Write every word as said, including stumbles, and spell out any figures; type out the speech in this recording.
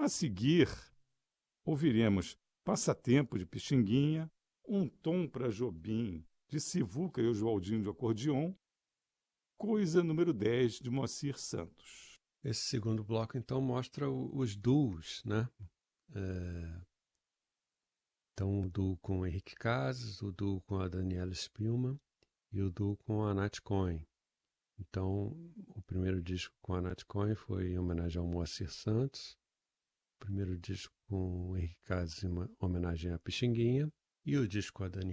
A seguir, ouviremos Passatempo de Pixinguinha, Um Tom para Jobim, de Sivuca e Oswaldinho de acordeon, Coisa número dez, de Moacir Santos. Esse segundo bloco, então, mostra o, os duos, né? É, então, o duo com o Henrique Casas, o duo com a Daniela Spielmann e o duo com a Nat Cohen. Então, o primeiro disco com a Nat Cohen foi em homenagem ao Moacir Santos, o primeiro disco com o Henrique Casas em homenagem à Pixinguinha, e o disco com a Daniela